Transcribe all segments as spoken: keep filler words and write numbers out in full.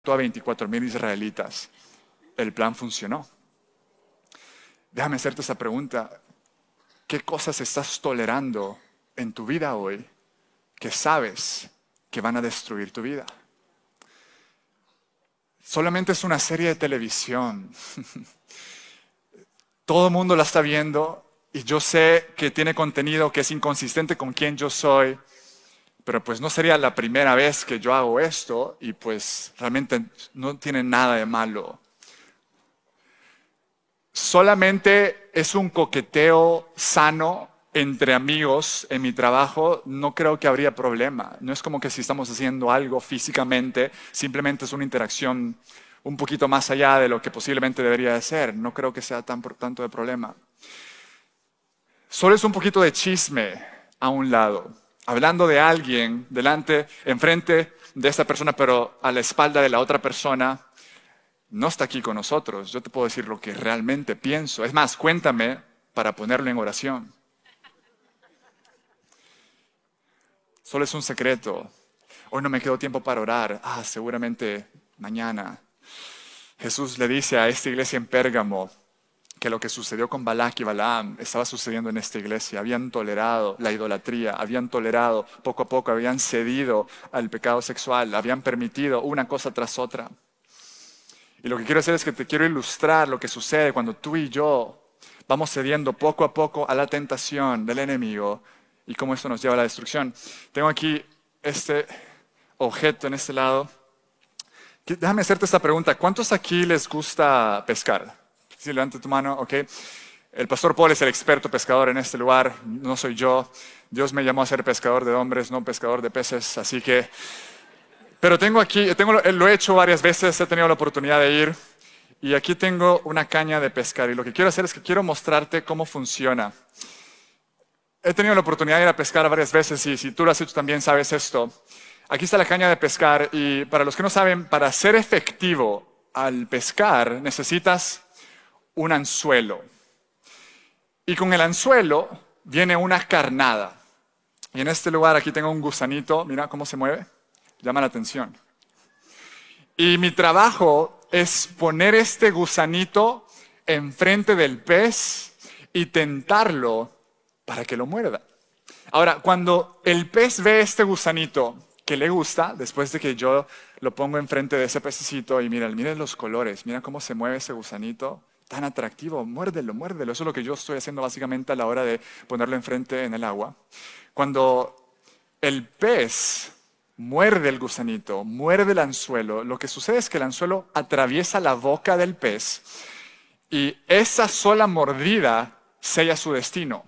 a veinticuatro mil israelitas. El plan funcionó. Déjame hacerte esa pregunta. ¿Qué cosas estás tolerando en tu vida hoy que sabes que van a destruir tu vida? Solamente es una serie de televisión. Todo el mundo la está viendo y yo sé que tiene contenido que es inconsistente con quien yo soy, pero pues no sería la primera vez que yo hago esto y pues realmente no tiene nada de malo. Solamente es un coqueteo sano entre amigos en mi trabajo, no creo que habría problema. No es como que si estamos haciendo algo físicamente, simplemente es una interacción un poquito más allá de lo que posiblemente debería de ser. No creo que sea tan, tanto de problema. Solo es un poquito de chisme a un lado, hablando de alguien delante, enfrente de esta persona, pero a la espalda de la otra persona. No está aquí con nosotros. Yo te puedo decir lo que realmente pienso. Es más, cuéntame para ponerlo en oración. Solo es un secreto. Hoy no me quedó tiempo para orar. Ah, seguramente mañana. Jesús le dice a esta iglesia en Pérgamo que lo que sucedió con Balac y Balaam estaba sucediendo en esta iglesia. Habían tolerado la idolatría, habían tolerado poco a poco, habían cedido al pecado sexual, habían permitido una cosa tras otra. Y lo que quiero hacer es que te quiero ilustrar lo que sucede cuando tú y yo vamos cediendo poco a poco a la tentación del enemigo y cómo esto nos lleva a la destrucción. Tengo aquí este objeto en este lado. Déjame hacerte esta pregunta. ¿Cuántos aquí les gusta pescar? Sí, levanta tu mano, ok. El pastor Paul es el experto pescador en este lugar, no soy yo. Dios me llamó a ser pescador de hombres, no pescador de peces, así que... Pero tengo aquí, tengo, lo he hecho varias veces, he tenido la oportunidad de ir y aquí tengo una caña de pescar y lo que quiero hacer es que quiero mostrarte cómo funciona. He tenido la oportunidad de ir a pescar varias veces y si tú lo has hecho también sabes esto. Aquí está la caña de pescar y para los que no saben, para ser efectivo al pescar necesitas un anzuelo. Y con el anzuelo viene una carnada. Y en este lugar aquí tengo un gusanito, mira cómo se mueve. Llama la atención. Y mi trabajo es poner este gusanito enfrente del pez y tentarlo para que lo muerda. Ahora, cuando el pez ve este gusanito que le gusta, después de que yo lo pongo enfrente de ese pececito y mira, miren los colores, mira cómo se mueve ese gusanito, tan atractivo, muérdelo, muérdelo. Eso es lo que yo estoy haciendo básicamente a la hora de ponerlo enfrente en el agua. Cuando el pez muerde el gusanito, muerde el anzuelo, lo que sucede es que el anzuelo atraviesa la boca del pez y esa sola mordida sella su destino.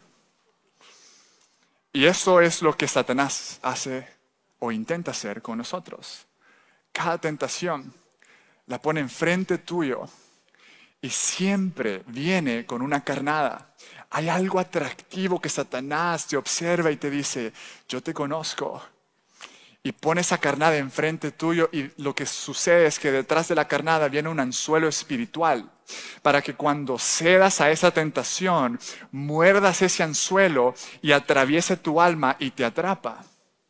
Y eso es lo que Satanás hace o intenta hacer con nosotros. Cada tentación la pone enfrente tuyo y siempre viene con una carnada. Hay algo atractivo que Satanás te observa y te dice, yo te conozco. Y pone esa carnada enfrente tuyo y lo que sucede es que detrás de la carnada viene un anzuelo espiritual para que cuando cedas a esa tentación, muerdas ese anzuelo y atraviese tu alma y te atrapa.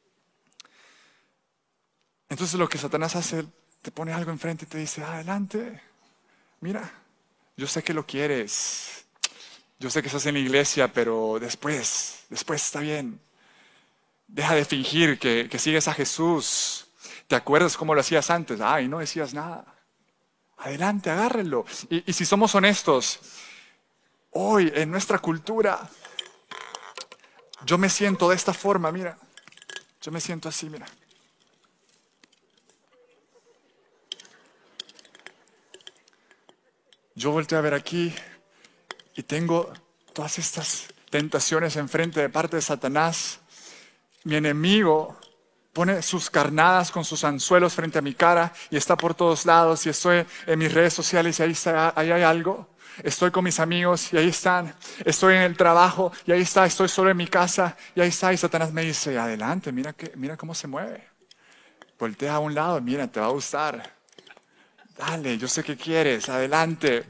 Entonces lo que Satanás hace, te pone algo enfrente y te dice, adelante, mira, yo sé que lo quieres, yo sé que estás en la iglesia, pero después, después está bien. Deja de fingir que, que sigues a Jesús. ¿Te acuerdas cómo lo hacías antes? Ay, no decías nada. Adelante, agárrenlo. Y, y si somos honestos, hoy en nuestra cultura, yo me siento de esta forma, mira. Yo me siento así, mira. Yo volteo a ver aquí y tengo todas estas tentaciones enfrente de parte de Satanás. Mi enemigo pone sus carnadas con sus anzuelos frente a mi cara y está por todos lados y estoy en mis redes sociales y ahí, está, ahí hay algo. Estoy con mis amigos y ahí están. Estoy en el trabajo y ahí está. Estoy solo en mi casa y ahí está. Y Satanás me dice, adelante, mira, que, mira cómo se mueve. Voltea a un lado, mira, te va a gustar. Dale, yo sé qué quieres, adelante.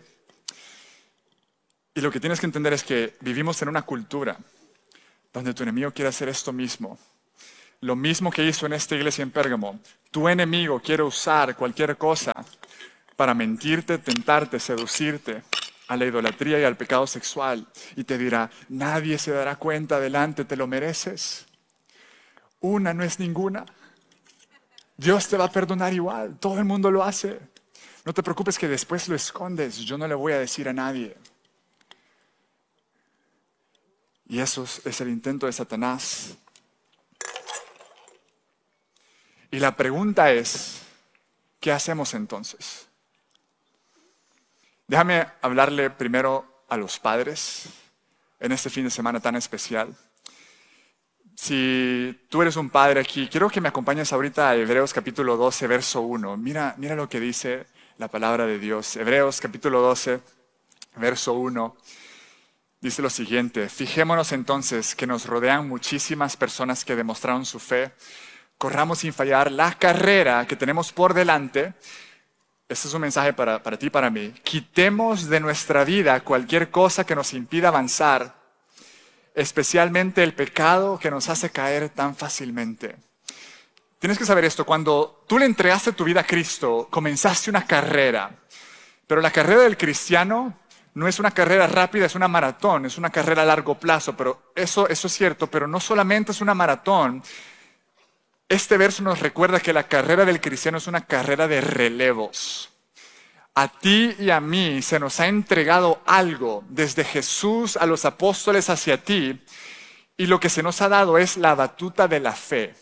Y lo que tienes que entender es que vivimos en una cultura donde tu enemigo quiere hacer esto mismo. Lo mismo que hizo en esta iglesia en Pérgamo. Tu enemigo quiere usar cualquier cosa para mentirte, tentarte, seducirte a la idolatría y al pecado sexual. Y te dirá, nadie se dará cuenta, adelante, te lo mereces. Una no es ninguna. Dios te va a perdonar igual, todo el mundo lo hace. No te preocupes que después lo escondes, yo no le voy a decir a nadie. Y eso es el intento de Satanás. Y la pregunta es, ¿qué hacemos entonces? Déjame hablarle primero a los padres en este fin de semana tan especial. Si tú eres un padre aquí, quiero que me acompañes ahorita a Hebreos capítulo doce, verso uno. Mira, mira lo que dice la palabra de Dios. Hebreos capítulo doce, verso uno. Dice lo siguiente: fijémonos entonces que nos rodean muchísimas personas que demostraron su fe. Corramos sin fallar la carrera que tenemos por delante. Este es un mensaje para, para ti y para mí. Quitemos de nuestra vida cualquier cosa que nos impida avanzar, especialmente el pecado que nos hace caer tan fácilmente. Tienes que saber esto, cuando tú le entregaste tu vida a Cristo, comenzaste una carrera. Pero la carrera del cristiano no es una carrera rápida, es una maratón, es una carrera a largo plazo. Pero eso, eso es cierto, pero no solamente es una maratón. Este verso nos recuerda que la carrera del cristiano es una carrera de relevos. A ti y a mí se nos ha entregado algo, desde Jesús a los apóstoles hacia ti, y lo que se nos ha dado es la batuta de la fe.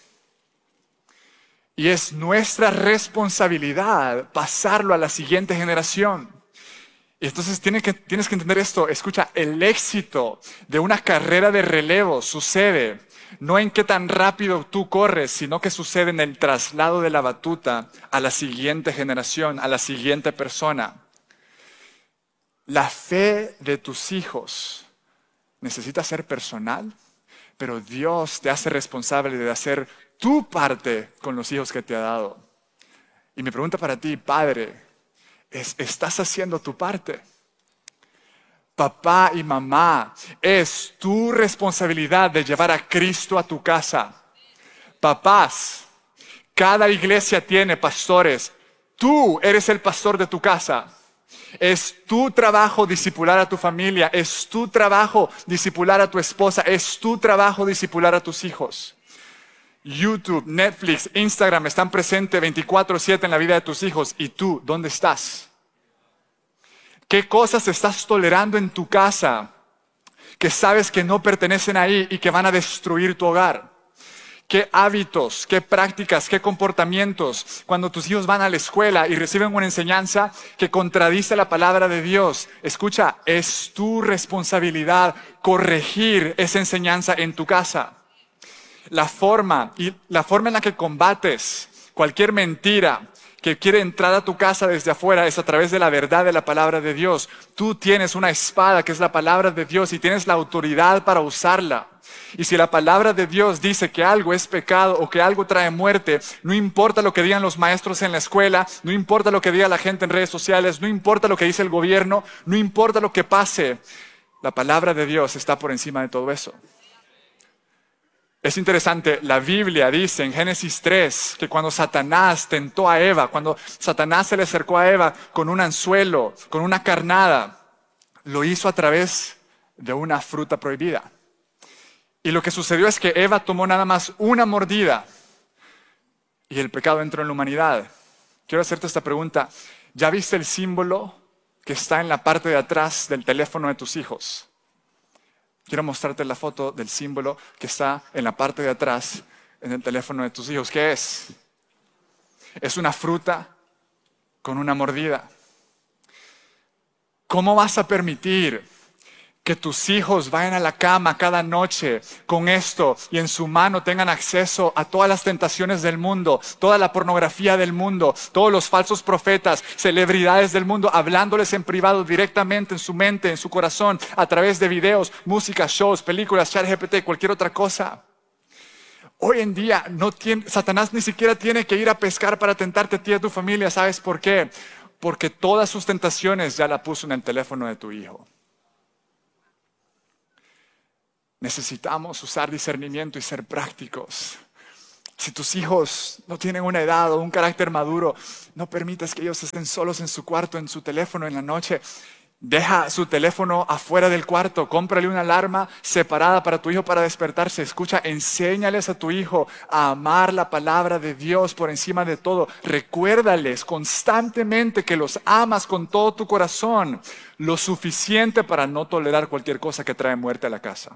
Y es nuestra responsabilidad pasarlo a la siguiente generación. Y entonces tienes que, tienes que entender esto. Escucha, el éxito de una carrera de relevo sucede no en qué tan rápido tú corres, sino que sucede en el traslado de la batuta a la siguiente generación, a la siguiente persona. La fe de tus hijos necesita ser personal, pero Dios te hace responsable de hacer tu parte con los hijos que te ha dado. Y mi pregunta para ti, padre, es, ¿estás haciendo tu parte? Papá y mamá, es tu responsabilidad de llevar a Cristo a tu casa. Papás, cada iglesia tiene pastores. Tú eres el pastor de tu casa. Es tu trabajo discipular a tu familia. Es tu trabajo discipular a tu esposa. Es tu trabajo discipular a tus hijos. YouTube, Netflix, Instagram están presentes veinticuatro siete en la vida de tus hijos. ¿Y tú, dónde estás? ¿Qué cosas estás tolerando en tu casa que sabes que no pertenecen ahí y que van a destruir tu hogar? ¿Qué hábitos, qué prácticas, qué comportamientos cuando tus hijos van a la escuela y reciben una enseñanza que contradice la palabra de Dios? Escucha, es tu responsabilidad corregir esa enseñanza en tu casa. La forma, y la forma en la que combates cualquier mentira que quiere entrar a tu casa desde afuera es a través de la verdad de la palabra de Dios. Tú tienes una espada que es la palabra de Dios y tienes la autoridad para usarla. Y si la palabra de Dios dice que algo es pecado o que algo trae muerte, no importa lo que digan los maestros en la escuela, no importa lo que diga la gente en redes sociales, no importa lo que dice el gobierno, no importa lo que pase, la palabra de Dios está por encima de todo eso. Es interesante, la Biblia dice en Génesis tres que cuando Satanás tentó a Eva, cuando Satanás se le acercó a Eva con un anzuelo, con una carnada, lo hizo a través de una fruta prohibida. Y lo que sucedió es que Eva tomó nada más una mordida y el pecado entró en la humanidad. Quiero hacerte esta pregunta. ¿Ya viste el símbolo que está en la parte de atrás del teléfono de tus hijos? Quiero mostrarte la foto del símbolo que está en la parte de atrás en el teléfono de tus hijos. ¿Qué es? Es una fruta con una mordida. ¿Cómo vas a permitir que tus hijos vayan a la cama cada noche con esto y en su mano tengan acceso a todas las tentaciones del mundo, toda la pornografía del mundo, todos los falsos profetas, celebridades del mundo, hablándoles en privado directamente en su mente, en su corazón, a través de videos, música, shows, películas, ChatGPT, cualquier otra cosa? Hoy en día no tiene, Satanás ni siquiera tiene que ir a pescar para tentarte a ti y a tu familia. ¿Sabes por qué? Porque todas sus tentaciones ya la puso en el teléfono de tu hijo. Necesitamos usar discernimiento y ser prácticos. Si tus hijos no tienen una edad o un carácter maduro, no permitas que ellos estén solos en su cuarto, en su teléfono en la noche. Deja su teléfono afuera del cuarto, cómprale una alarma separada para tu hijo para despertarse. Escucha, enséñales a tu hijo a amar la palabra de Dios por encima de todo. Recuérdales constantemente que los amas con todo tu corazón, lo suficiente para no tolerar cualquier cosa que trae muerte a la casa.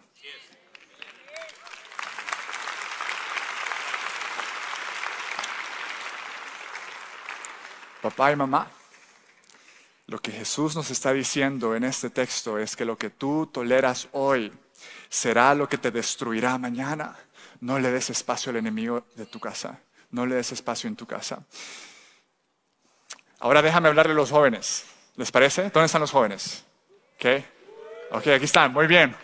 Papá y mamá, lo que Jesús nos está diciendo en este texto es que lo que tú toleras hoy será lo que te destruirá mañana. No le des espacio al enemigo de tu casa. No le des espacio en tu casa. Ahora déjame hablarle a los jóvenes. ¿Les parece? ¿Dónde están los jóvenes? ¿Ok? Ok, aquí están. Muy bien.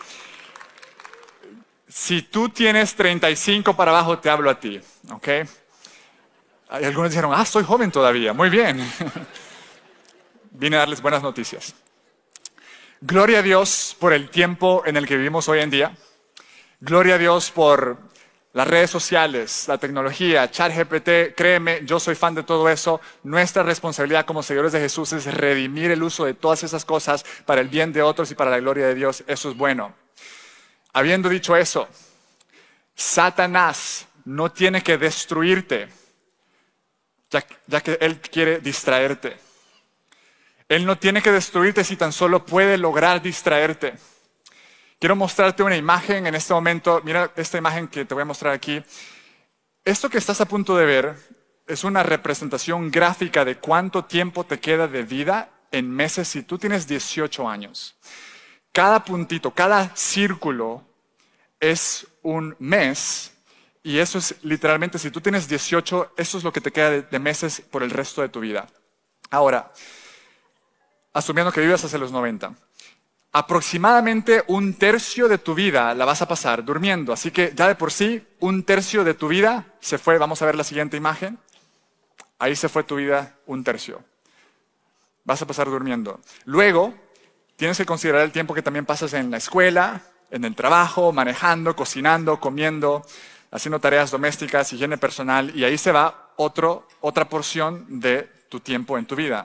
Si tú tienes treinta y cinco para abajo, te hablo a ti. ¿Ok? Y algunos dijeron, ah, soy joven todavía. Muy bien. Vine a darles buenas noticias. Gloria a Dios por el tiempo en el que vivimos hoy en día. Gloria a Dios por las redes sociales, la tecnología, ChatGPT. Créeme, yo soy fan de todo eso. Nuestra responsabilidad como seguidores de Jesús es redimir el uso de todas esas cosas para el bien de otros y para la gloria de Dios. Eso es bueno. Habiendo dicho eso, Satanás no tiene que destruirte, ya, ya que él quiere distraerte. Él no tiene que destruirte si tan solo puede lograr distraerte. Quiero mostrarte una imagen en este momento. Mira esta imagen que te voy a mostrar aquí. Esto que estás a punto de ver es una representación gráfica de cuánto tiempo te queda de vida en meses si tú tienes dieciocho años. Cada puntito, cada círculo es un mes y eso es literalmente, si tú tienes dieciocho, eso es lo que te queda de, de meses por el resto de tu vida. Ahora, asumiendo que vivas hacia los noventa, aproximadamente un tercio de tu vida la vas a pasar durmiendo. Así que ya de por sí, un tercio de tu vida se fue. Vamos a ver la siguiente imagen. Ahí se fue tu vida, un tercio. Vas a pasar durmiendo. Luego, tienes que considerar el tiempo que también pasas en la escuela, en el trabajo, manejando, cocinando, comiendo, haciendo tareas domésticas, higiene personal. Y ahí se va otro, otra porción de tu tiempo en tu vida.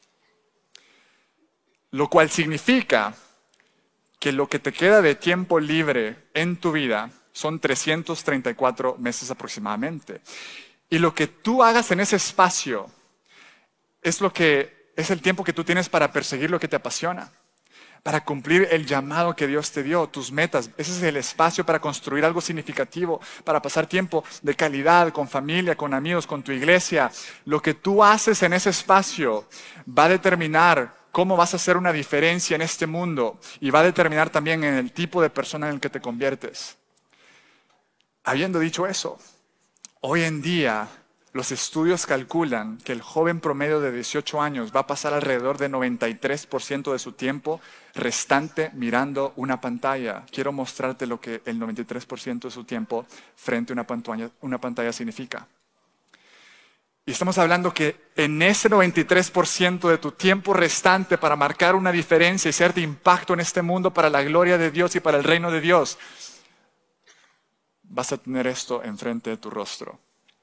Lo cual significa que lo que te queda de tiempo libre en tu vida son trescientos treinta y cuatro meses aproximadamente. Y lo que tú hagas en ese espacio es lo que es el tiempo que tú tienes para perseguir lo que te apasiona, para cumplir el llamado que Dios te dio, tus metas. Ese es el espacio para construir algo significativo, para pasar tiempo de calidad con familia, con amigos, con tu iglesia. Lo que tú haces en ese espacio va a determinar cómo vas a hacer una diferencia en este mundo y va a determinar también en el tipo de persona en el que te conviertes. Habiendo dicho eso, hoy en día los estudios calculan que el joven promedio de dieciocho años va a pasar alrededor de noventa y tres por ciento de su tiempo restante mirando una pantalla. Quiero mostrarte lo que el noventa y tres por ciento de su tiempo frente a una pantalla, una pantalla significa. Y estamos hablando que en ese noventa y tres por ciento de tu tiempo restante para marcar una diferencia y ser de impacto en este mundo para la gloria de Dios y para el reino de Dios, vas a tener esto enfrente de tu rostro.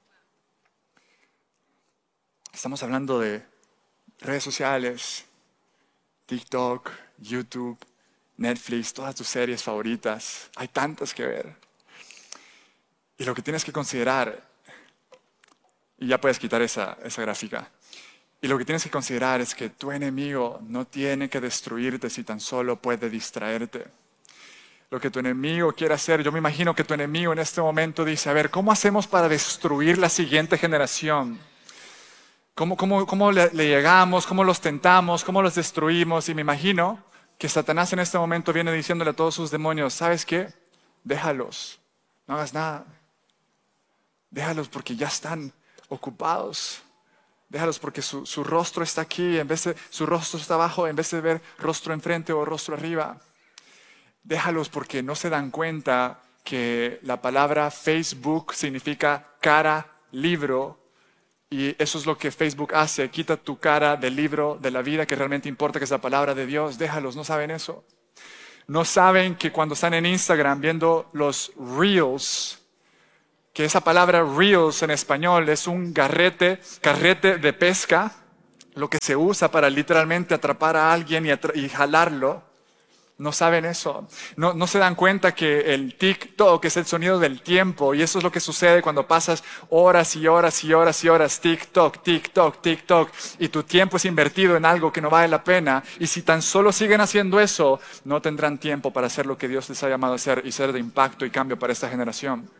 Estamos hablando de redes sociales, TikTok, YouTube, Netflix, todas tus series favoritas. Hay tantas que ver. Y lo que tienes que considerar, y ya puedes quitar esa, esa gráfica. Y lo que tienes que considerar es que tu enemigo no tiene que destruirte si tan solo puede distraerte. Lo que tu enemigo quiere hacer, yo me imagino que tu enemigo en este momento dice, a ver, ¿cómo hacemos para destruir la siguiente generación? ¿Cómo, cómo, cómo le, le llegamos? ¿Cómo los tentamos? ¿Cómo los destruimos? Y me imagino que Satanás en este momento viene diciéndole a todos sus demonios, ¿sabes qué? Déjalos, no hagas nada. Déjalos porque ya están ocupados. Déjalos porque su, su rostro está aquí, en vez de su rostro está abajo, en vez de ver rostro enfrente o rostro arriba. Déjalos porque no se dan cuenta que la palabra Facebook significa cara, libro, y eso es lo que Facebook hace, quita tu cara del libro de la vida que realmente importa, que es la palabra de Dios. Déjalos, no saben eso. No saben que cuando están en Instagram viendo los Reels, que esa palabra reels en español es un garrete, carrete de pesca, lo que se usa para literalmente atrapar a alguien y, atra- y jalarlo. No saben eso. No, no se dan cuenta que el tic-toc es el sonido del tiempo y eso es lo que sucede cuando pasas horas y horas y horas y horas tic-toc, tic-toc, tic-toc y tu tiempo es invertido en algo que no vale la pena y si tan solo siguen haciendo eso, no tendrán tiempo para hacer lo que Dios les ha llamado a hacer y ser de impacto y cambio para esta generación.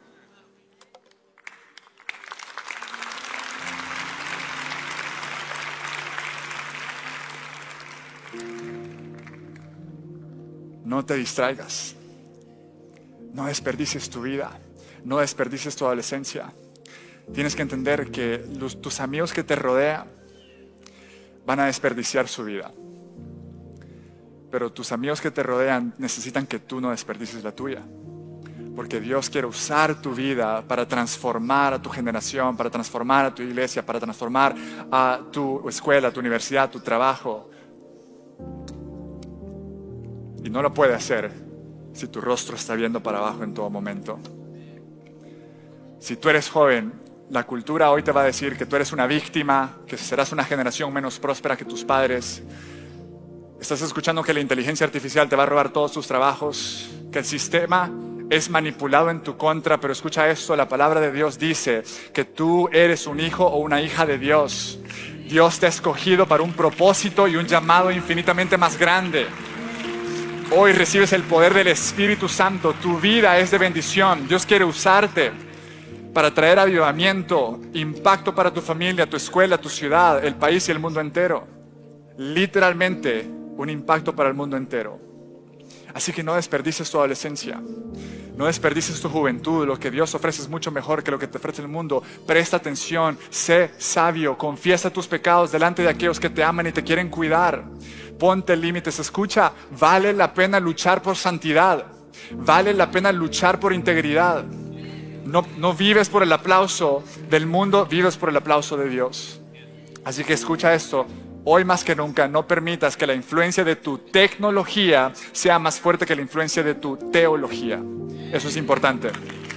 No te distraigas. No desperdicies tu vida. No desperdicies tu adolescencia. Tienes que entender que los, tus amigos que te rodean van a desperdiciar su vida. Pero tus amigos que te rodean necesitan que tú no desperdicies la tuya. Porque Dios quiere usar tu vida para transformar a tu generación, para transformar a tu iglesia, para transformar a tu escuela, a tu universidad, a tu trabajo. Y no lo puede hacer si tu rostro está viendo para abajo en todo momento. Si tú eres joven, la cultura hoy te va a decir que tú eres una víctima, que serás una generación menos próspera que tus padres. Estás escuchando que la inteligencia artificial te va a robar todos tus trabajos, que el sistema es manipulado en tu contra, pero escucha esto, la palabra de Dios dice que tú eres un hijo o una hija de Dios. Dios te ha escogido para un propósito y un llamado infinitamente más grande. Hoy recibes el poder del Espíritu Santo. Tu vida es de bendición. Dios quiere usarte para traer avivamiento, impacto para tu familia, tu escuela, tu ciudad, el país y el mundo entero. Literalmente un impacto para el mundo entero. Así que no desperdices tu adolescencia. No desperdices tu juventud. Lo que Dios ofrece es mucho mejor que lo que te ofrece el mundo. Presta atención, sé sabio, confiesa tus pecados delante de aquellos que te aman y te quieren cuidar. Ponte límites, escucha, vale la pena luchar por santidad, vale la pena luchar por integridad. No, no vives por el aplauso del mundo, vives por el aplauso de Dios. Así que escucha esto, hoy más que nunca no permitas que la influencia de tu tecnología sea más fuerte que la influencia de tu teología. Eso es importante.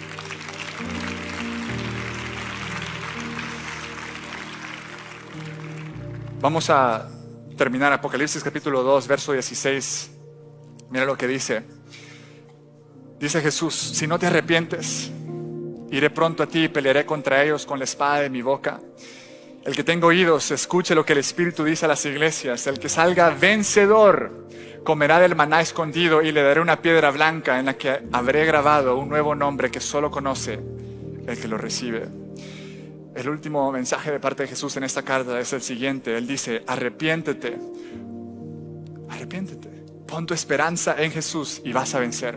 Vamos a terminar Apocalipsis capítulo dos, verso dieciséis. Mira lo que dice. Dice Jesús, si no te arrepientes, iré pronto a ti y pelearé contra ellos con la espada de mi boca. El que tenga oídos, escuche lo que el Espíritu dice a las iglesias. El que salga vencedor, comerá del maná escondido y le daré una piedra blanca en la que habré grabado un nuevo nombre que solo conoce el que lo recibe. El último mensaje de parte de Jesús en esta carta es el siguiente. Él dice, arrepiéntete, arrepiéntete, pon tu esperanza en Jesús y vas a vencer.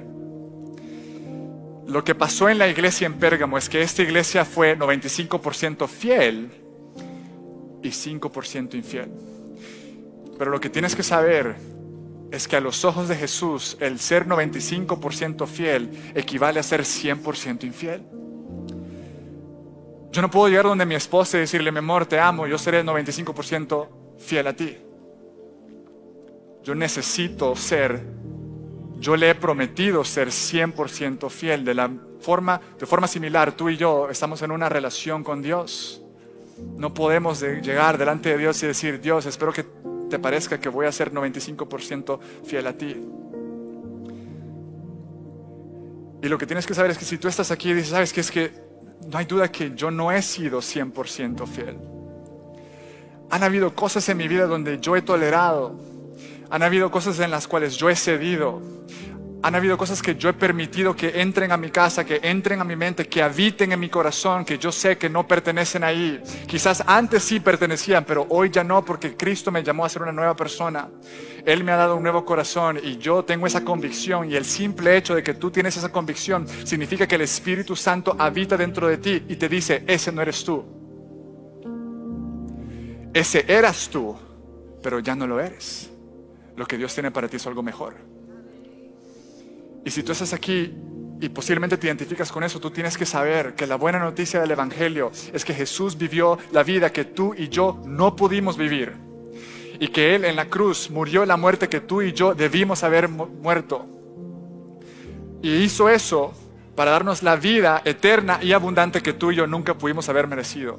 Lo que pasó en la iglesia en Pérgamo es que esta iglesia fue noventa y cinco por ciento fiel y cinco por ciento infiel. Pero lo que tienes que saber es que a los ojos de Jesús, el ser noventa y cinco por ciento fiel equivale a ser cien por ciento infiel. Yo no puedo llegar donde mi esposa y decirle, mi amor, te amo, yo seré noventa y cinco por ciento fiel a ti. Yo necesito ser, yo le he prometido ser cien por ciento fiel. De la forma, de forma similar, tú y yo estamos en una relación con Dios. No podemos de llegar delante de Dios y decir, Dios, espero que te parezca que voy a ser noventa y cinco por ciento fiel a ti. Y lo que tienes que saber es que si tú estás aquí y dices, ¿sabes qué? Es que no hay duda que yo no he sido cien por ciento fiel. Han habido cosas en mi vida donde yo he tolerado. Han habido cosas en las cuales yo he cedido. Han habido cosas que yo he permitido que entren a mi casa, que entren a mi mente, que habiten en mi corazón, que yo sé que no pertenecen ahí. Quizás antes sí pertenecían, pero hoy ya no, porque Cristo me llamó a ser una nueva persona. Él me ha dado un nuevo corazón y yo tengo esa convicción. Y el simple hecho de que tú tienes esa convicción significa que el Espíritu Santo habita dentro de ti y te dice, ese no eres tú. Ese eras tú, pero ya no lo eres. Lo que Dios tiene para ti es algo mejor. Y si tú estás aquí y posiblemente te identificas con eso, tú tienes que saber que la buena noticia del Evangelio es que Jesús vivió la vida que tú y yo no pudimos vivir. Y que Él en la cruz murió la muerte que tú y yo debimos haber mu- muerto. Y hizo eso para darnos la vida eterna y abundante que tú y yo nunca pudimos haber merecido.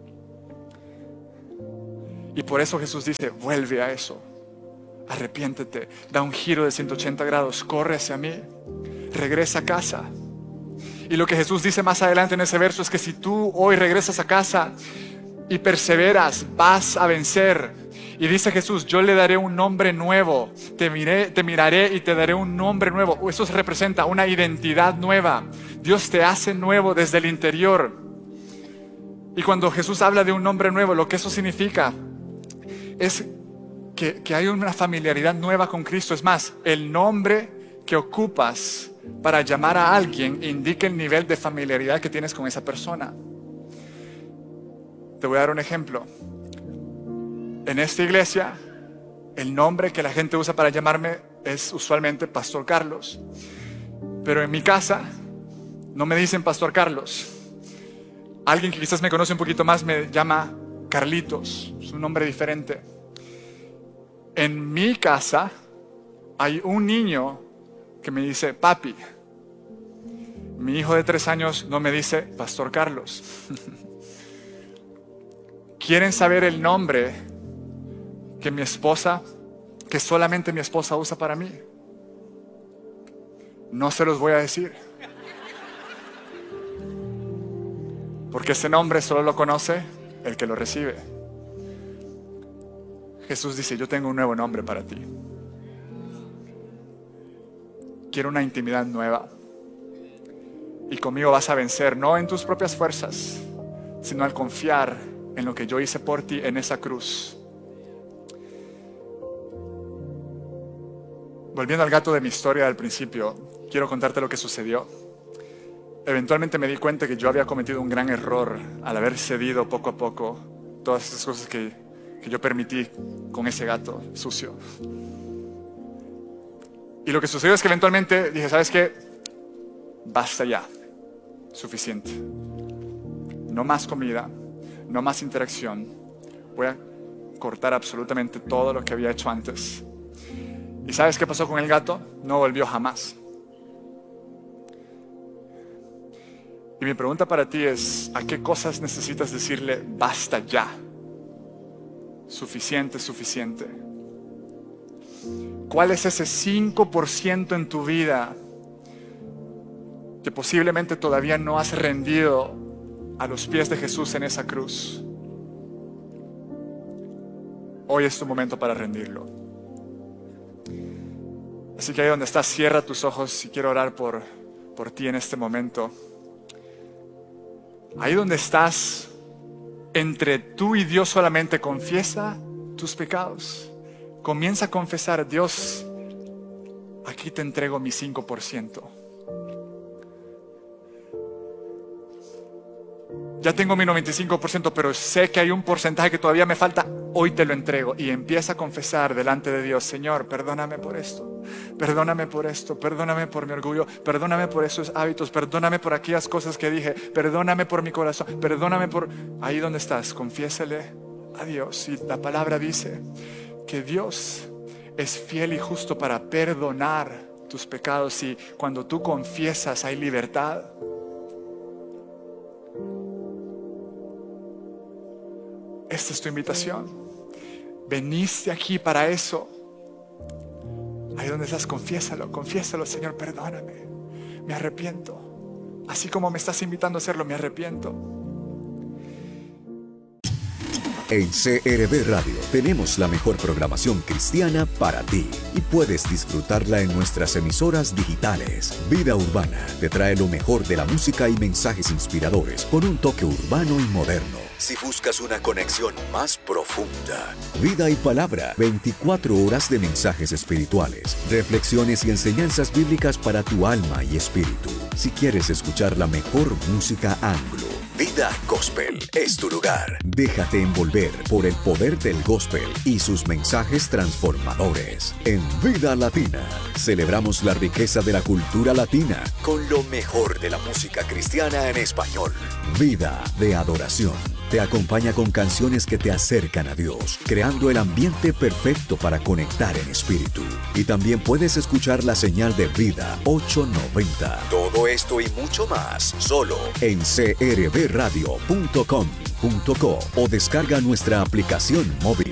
Y por eso Jesús dice, vuelve a eso, arrepiéntete, da un giro de ciento ochenta grados, corre hacia mí, regresa a casa. Y lo que Jesús dice más adelante en ese verso es que si tú hoy regresas a casa y perseveras, vas a vencer. Y dice Jesús, yo le daré un nombre nuevo, te, miré, te miraré y te daré un nombre nuevo. Eso representa una identidad nueva. Dios te hace nuevo desde el interior. Y cuando Jesús habla de un nombre nuevo, lo que eso significa es que, que hay una familiaridad nueva con Cristo. Es más, el nombre que ocupas para llamar a alguien indica el nivel de familiaridad que tienes con esa persona. Te voy a dar un ejemplo. En esta iglesia, el nombre que la gente usa para llamarme es usualmente Pastor Carlos. Pero en mi casa no me dicen Pastor Carlos. Alguien que quizás me conoce un poquito más me llama Carlitos, es un nombre diferente. En mi casa hay un niño que me dice papi. Mi hijo de tres años no me dice Pastor Carlos. ¿Quieren saber el nombre que mi esposa, que solamente mi esposa usa para mí? No se los voy a decir, porque ese nombre solo lo conoce el que lo recibe. Jesús dice, yo tengo un nuevo nombre para ti. Quiero una intimidad nueva. Y conmigo vas a vencer, no en tus propias fuerzas, sino al confiar en lo que yo hice por ti en esa cruz. Volviendo al gato de mi historia del principio, quiero contarte lo que sucedió. Eventualmente me di cuenta que yo había cometido un gran error al haber cedido poco a poco todas esas cosas que, que yo permití con ese gato sucio. Y lo que sucedió es que eventualmente dije, ¿sabes qué? Basta ya, suficiente. No más comida, no más interacción. Voy a cortar absolutamente todo lo que había hecho antes. ¿Y sabes qué pasó con el gato? No volvió jamás. Y mi pregunta para ti es, ¿a qué cosas necesitas decirle basta ya? Suficiente, suficiente. ¿Cuál es ese cinco por ciento en tu vida que posiblemente todavía no has rendido a los pies de Jesús en esa cruz? Hoy es tu momento para rendirlo. Así que ahí donde estás, cierra tus ojos y quiero orar por, por ti en este momento. Ahí donde estás, entre tú y Dios solamente, confiesa tus pecados. Comienza a confesar, Dios, aquí te entrego mi cinco por ciento. Ya tengo mi noventa y cinco por ciento, pero sé que hay un porcentaje que todavía me falta. Hoy te lo entrego. Y empieza a confesar delante de Dios, Señor, perdóname por esto. Perdóname por esto. Perdóname por mi orgullo. Perdóname por esos hábitos. Perdóname por aquellas cosas que dije. Perdóname por mi corazón. Perdóname por... Ahí donde estás, confiésale a Dios. Y la palabra dice que Dios es fiel y justo para perdonar tus pecados. Y cuando tú confiesas hay libertad. Esta es tu invitación. Veniste aquí para eso. Ahí donde estás, confiésalo, confiésalo, Señor, perdóname. Me arrepiento. Así como me estás invitando a hacerlo, me arrepiento. En C R V Radio tenemos la mejor programación cristiana para ti y puedes disfrutarla en nuestras emisoras digitales. Vida Urbana te trae lo mejor de la música y mensajes inspiradores con un toque urbano y moderno. Si buscas una conexión más profunda, Vida y Palabra, veinticuatro horas de mensajes espirituales, reflexiones y enseñanzas bíblicas para tu alma y espíritu. Si quieres escuchar la mejor música anglo, Vida Gospel es tu lugar. Déjate envolver por el poder del gospel y sus mensajes transformadores. En Vida Latina, celebramos la riqueza de la cultura latina con lo mejor de la música cristiana en español. Vida de adoración. te acompaña con canciones que te acercan a Dios, creando el ambiente perfecto para conectar en espíritu. Y también puedes escuchar la señal de Vida ochocientos noventa. Todo esto y mucho más, solo en c r b radio punto com punto co o descarga nuestra aplicación móvil.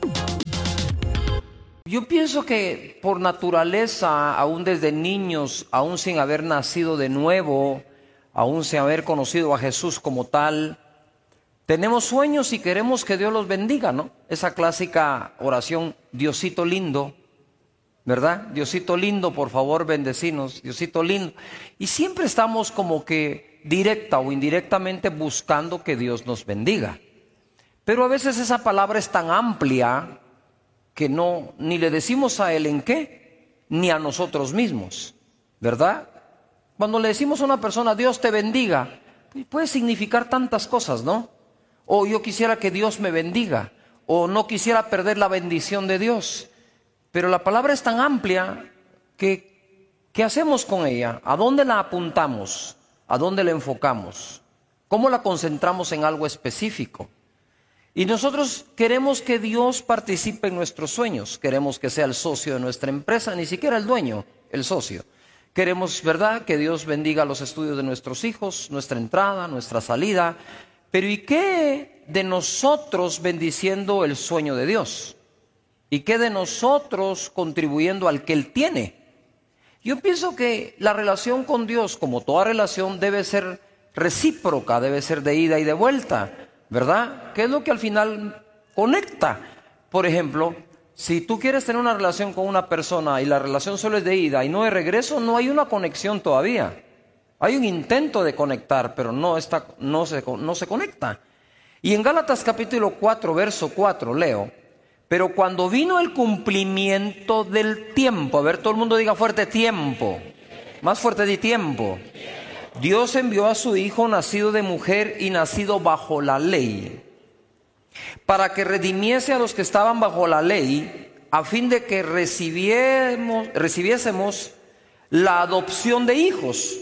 Yo pienso que por naturaleza, aún desde niños, aún sin haber nacido de nuevo, aún sin haber conocido a Jesús como tal, tenemos sueños y queremos que Dios los bendiga, ¿no? Esa clásica oración, Diosito lindo, ¿verdad? Diosito lindo, por favor, bendecinos, Diosito lindo. Y siempre estamos como que directa o indirectamente buscando que Dios nos bendiga. Pero a veces esa palabra es tan amplia que no, ni le decimos a Él en qué, ni a nosotros mismos, ¿verdad? Cuando le decimos a una persona, Dios te bendiga, puede significar tantas cosas, ¿no? O yo quisiera que Dios me bendiga, o no quisiera perder la bendición de Dios. Pero la palabra es tan amplia que, ¿qué hacemos con ella? ¿A dónde la apuntamos? ¿A dónde la enfocamos? ¿Cómo la concentramos en algo específico? Y nosotros queremos que Dios participe en nuestros sueños. Queremos que sea el socio de nuestra empresa, ni siquiera el dueño, el socio. Queremos, ¿verdad?, que Dios bendiga los estudios de nuestros hijos, nuestra entrada, nuestra salida. Pero ¿y qué de nosotros bendiciendo el sueño de Dios? ¿Y qué de nosotros contribuyendo al que Él tiene? Yo pienso que la relación con Dios, como toda relación, debe ser recíproca, debe ser de ida y de vuelta, ¿verdad? ¿Qué es lo que al final conecta? Por ejemplo, si tú quieres tener una relación con una persona y la relación solo es de ida y no de regreso, no hay una conexión todavía. Hay un intento de conectar, pero no, está, no, se, no se conecta. Y en Gálatas capítulo cuatro, verso cuatro, leo: pero cuando vino el cumplimiento del tiempo, a ver, todo el mundo diga fuerte, tiempo, más fuerte de tiempo. Dios envió a su Hijo nacido de mujer y nacido bajo la ley, para que redimiese a los que estaban bajo la ley, a fin de que recibiésemos, recibiésemos la adopción de hijos.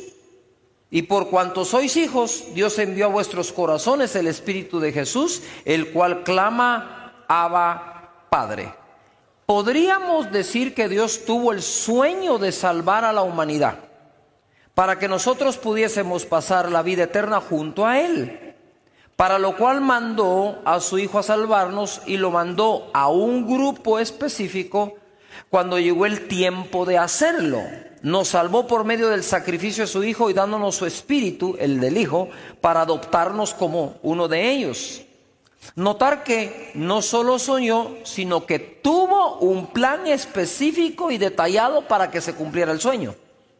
Y por cuanto sois hijos, Dios envió a vuestros corazones el Espíritu de Jesús, el cual clama, Abba, Padre. Podríamos decir que Dios tuvo el sueño de salvar a la humanidad, para que nosotros pudiésemos pasar la vida eterna junto a Él, para lo cual mandó a su Hijo a salvarnos, y lo mandó a un grupo específico cuando llegó el tiempo de hacerlo. Nos salvó por medio del sacrificio de su Hijo y dándonos su Espíritu, el del Hijo, para adoptarnos como uno de ellos. Notar que no solo soñó, sino que tuvo un plan específico y detallado para que se cumpliera el sueño.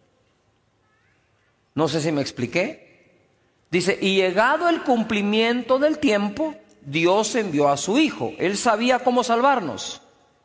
No sé si me expliqué. Dice, y llegado el cumplimiento del tiempo, Dios envió a su Hijo. Él sabía cómo salvarnos.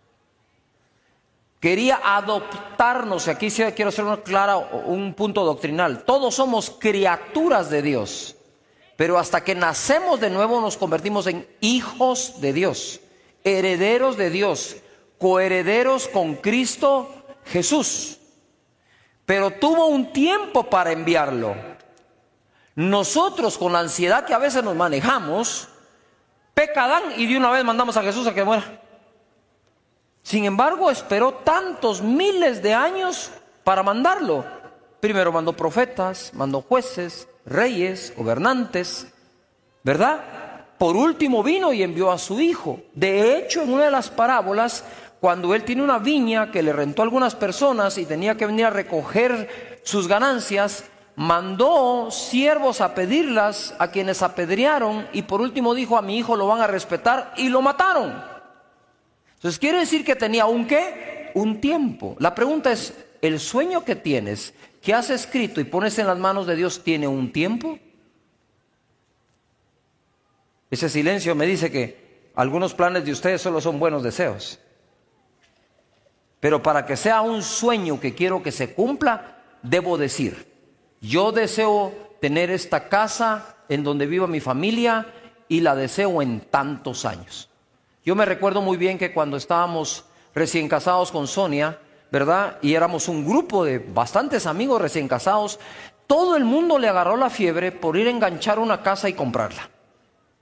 Quería adoptarnos. Aquí sí quiero hacer una clara, un punto doctrinal. Todos somos criaturas de Dios, pero hasta que nacemos de nuevo nos convertimos en hijos de Dios, herederos de Dios, coherederos con Cristo Jesús. Pero tuvo un tiempo para enviarlo. Nosotros, con la ansiedad que a veces nos manejamos, peca Adán y de una vez mandamos a Jesús a que muera. Sin embargo, esperó tantos miles de años para mandarlo. Primero mandó profetas, mandó jueces, reyes, gobernantes, ¿verdad? Por último vino y envió a su Hijo. De hecho, en una de las parábolas, cuando él tiene una viña que le rentó a algunas personas y tenía que venir a recoger sus ganancias, mandó siervos a pedirlas a quienes apedrearon, y por último dijo, a mi hijo lo van a respetar, y lo mataron. Entonces quiere decir que tenía un ¿qué? Un tiempo. La pregunta es, ¿el sueño que tienes, que has escrito y pones en las manos de Dios, tiene un tiempo? Ese silencio me dice que algunos planes de ustedes solo son buenos deseos. Pero para que sea un sueño que quiero que se cumpla, debo decir, yo deseo tener esta casa en donde viva mi familia y la deseo en tantos años. Yo me recuerdo muy bien que cuando estábamos recién casados con Sonia, ¿verdad? Y éramos un grupo de bastantes amigos recién casados, todo el mundo le agarró la fiebre por ir a enganchar una casa y comprarla.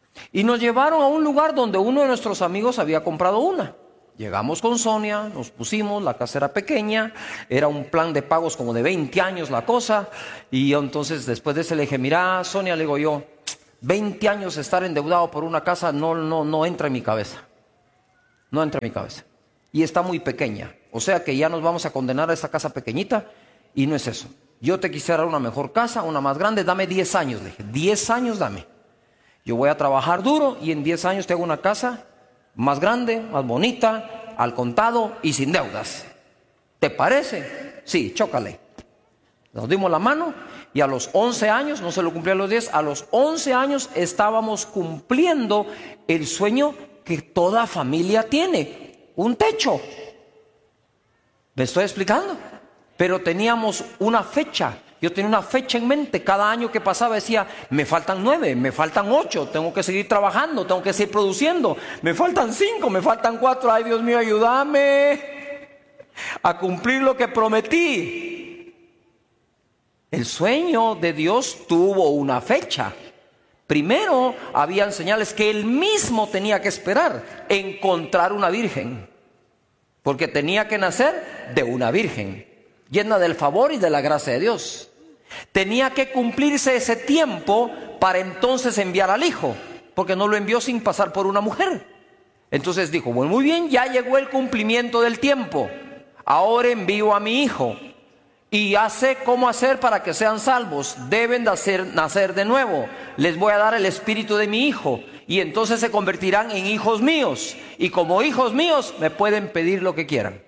Y nos llevaron a un lugar donde uno de nuestros amigos había comprado una. Llegamos con Sonia, nos pusimos, la casa era pequeña, era un plan de pagos como de veinte años la cosa. Y entonces después de ese le dije, mira Sonia, le digo yo, veinte años estar endeudado por una casa no, no, no entra en mi cabeza. No entra en mi cabeza. Y está muy pequeña. O sea que ya nos vamos a condenar a esa casa pequeñita y no es eso. Yo te quisiera una mejor casa, una más grande, dame diez años. Le dije, diez años dame. Yo voy a trabajar duro y en diez años te hago una casa más grande, más bonita, al contado y sin deudas. ¿Te parece? Sí, chócale. Nos dimos la mano y a los once años, no se lo cumplí a los diez, a los once años estábamos cumpliendo el sueño que toda familia tiene, un techo. ¿Me estoy explicando? Pero teníamos una fecha. Yo tenía una fecha en mente. Cada año que pasaba decía, me faltan nueve, me faltan ocho, tengo que seguir trabajando, tengo que seguir produciendo. Me faltan cinco, me faltan cuatro. Ay, Dios mío, ayúdame a cumplir lo que prometí. El sueño de Dios tuvo una fecha. Primero, habían señales que Él mismo tenía que esperar. Encontrar una virgen. Porque tenía que nacer de una virgen, llena del favor y de la gracia de Dios. Tenía que cumplirse ese tiempo para entonces enviar al hijo, porque no lo envió sin pasar por una mujer. Entonces dijo, bueno, muy bien, ya llegó el cumplimiento del tiempo. Ahora envío a mi hijo y ya sé cómo hacer para que sean salvos. Deben de hacer, nacer de nuevo. Les voy a dar el espíritu de mi hijo y entonces se convertirán en hijos míos. Y como hijos míos me pueden pedir lo que quieran.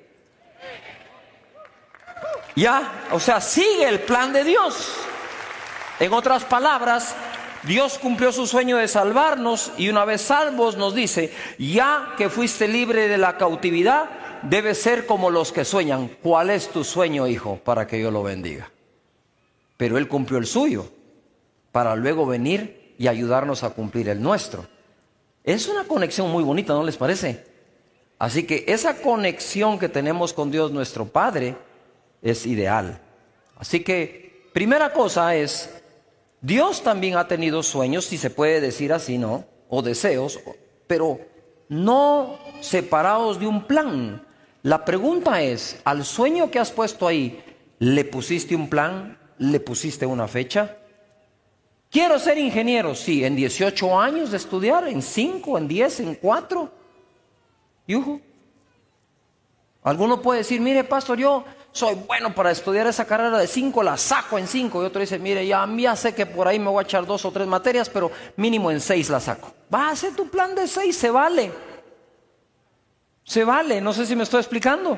Ya, o sea, sigue el plan de Dios. En otras palabras, Dios cumplió su sueño de salvarnos y una vez salvos nos dice, ya que fuiste libre de la cautividad, debes ser como los que sueñan. ¿Cuál es tu sueño, hijo? Para que yo lo bendiga. Pero Él cumplió el suyo para luego venir y ayudarnos a cumplir el nuestro. Es una conexión muy bonita, ¿no les parece? Así que esa conexión que tenemos con Dios nuestro Padre es ideal. Así que, primera cosa es, Dios también ha tenido sueños, si se puede decir así, ¿no? O deseos, pero no separados de un plan. La pregunta es, ¿al sueño que has puesto ahí, le pusiste un plan? ¿Le pusiste una fecha? Quiero ser ingeniero, sí, en dieciocho años de estudiar, en cinco, en diez, en cuatro. Yuhu. Alguno puede decir, mire pastor, yo soy bueno para estudiar esa carrera de cinco, la saco en cinco. Y otro dice, mire, ya, ya sé que por ahí me voy a echar dos o tres materias, pero mínimo en seis la saco. Va a hacer tu plan de seis, se vale. Se vale, no sé si me estoy explicando.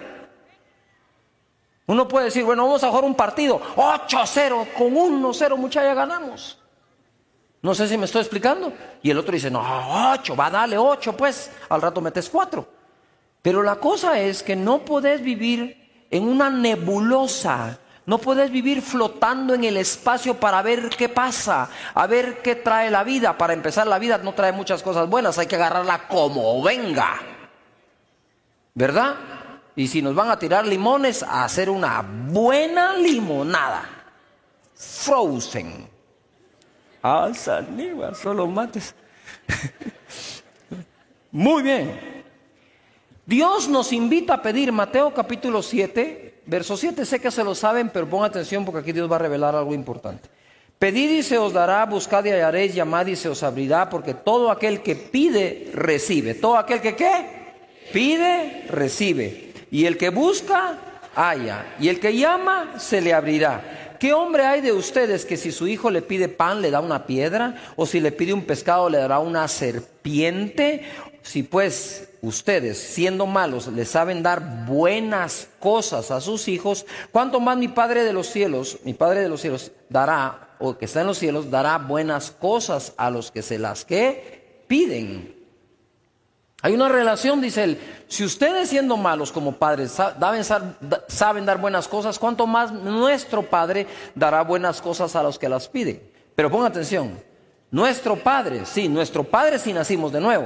Uno puede decir, bueno, vamos a jugar un partido, ocho a cero, con uno cero, muchacha, ganamos. No sé si me estoy explicando. Y el otro dice, no, ocho, va, dale ocho, pues, al rato metes cuatro. Pero la cosa es que no podés vivir en una nebulosa, no podés vivir flotando en el espacio para ver qué pasa, a ver qué trae la vida. Para empezar, la vida no trae muchas cosas buenas, hay que agarrarla como venga, ¿verdad? Y si nos van a tirar limones, a hacer una buena limonada, frozen. Ah, saliva, solo mates. Muy bien. Dios nos invita a pedir, Mateo capítulo siete, verso siete, sé que se lo saben, pero pongan atención porque aquí Dios va a revelar algo importante. Pedid y se os dará, buscad y hallaréis, llamad y se os abrirá, porque todo aquel que pide, recibe. Todo aquel que ¿qué? Pide, recibe. Y el que busca, halla. Y el que llama, se le abrirá. ¿Qué hombre hay de ustedes que si su hijo le pide pan, le da una piedra? ¿O si le pide un pescado, le dará una serpiente? Si pues ustedes, siendo malos, le saben dar buenas cosas a sus hijos, ¿cuánto más mi Padre de los cielos, mi Padre de los cielos dará, o que está en los cielos, dará buenas cosas a los que se las que piden? Hay una relación, dice él. Si ustedes siendo malos como padres saben, saben dar buenas cosas, ¿cuánto más nuestro Padre dará buenas cosas a los que las piden? Pero pongan atención, nuestro Padre, sí, nuestro Padre si nacimos de nuevo.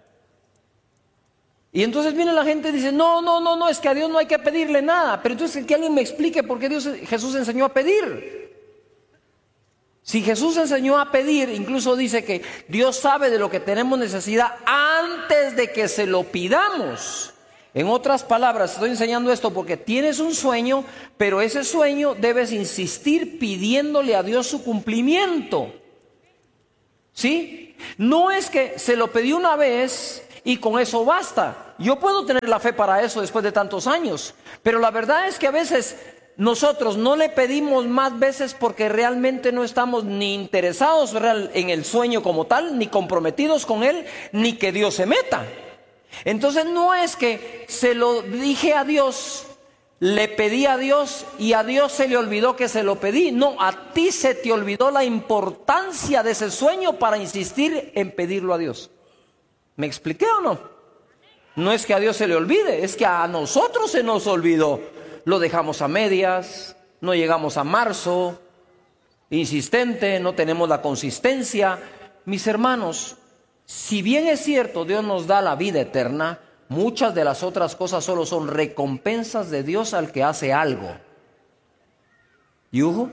Y entonces viene la gente y dice, no, no, no, no, es que a Dios no hay que pedirle nada. Pero entonces que alguien me explique por qué Dios, Jesús enseñó a pedir. Si Jesús enseñó a pedir, incluso dice que Dios sabe de lo que tenemos necesidad antes de que se lo pidamos. En otras palabras, estoy enseñando esto porque tienes un sueño, pero ese sueño debes insistir pidiéndole a Dios su cumplimiento. ¿Sí? No es que se lo pedí una vez y con eso basta. Yo puedo tener la fe para eso después de tantos años, pero la verdad es que a veces nosotros no le pedimos más veces porque realmente no estamos ni interesados en el sueño como tal, ni comprometidos con él, ni que Dios se meta. Entonces no es que se lo dije a Dios, le pedí a Dios y a Dios se le olvidó que se lo pedí. No, a ti se te olvidó la importancia de ese sueño para insistir en pedirlo a Dios. ¿Me expliqué o no? No es que a Dios se le olvide, es que a nosotros se nos olvidó. Lo dejamos a medias, no llegamos a marzo, insistente, no tenemos la consistencia. Mis hermanos, si bien es cierto Dios nos da la vida eterna, muchas de las otras cosas solo son recompensas de Dios al que hace algo. ¿Yujo?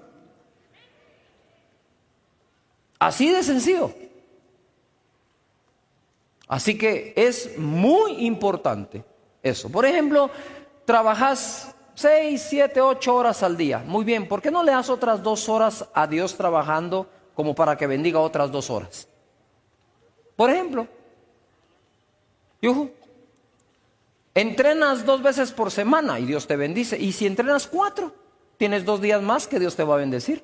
Así de sencillo. Así que es muy importante eso. Por ejemplo, trabajas seis, siete, ocho horas al día. Muy bien, ¿por qué no le das otras dos horas a Dios trabajando como para que bendiga otras dos horas? Por ejemplo, yujú, entrenas dos veces por semana y Dios te bendice. Y si entrenas cuatro, tienes dos días más que Dios te va a bendecir.